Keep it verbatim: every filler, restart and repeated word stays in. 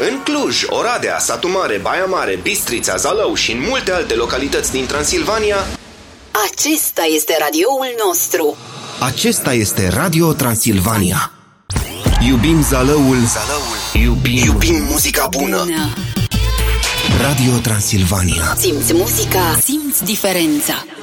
În Cluj, Oradea, Satu Mare, Baia Mare, Bistrița, Zalău și în multe alte localități din Transilvania. Acesta este radioul nostru. Acesta este Radio Transilvania. Iubim Zalăul, Zalăul. Iubim, Iubim muzica bună. Radio Transilvania. Simți muzica, simți diferența.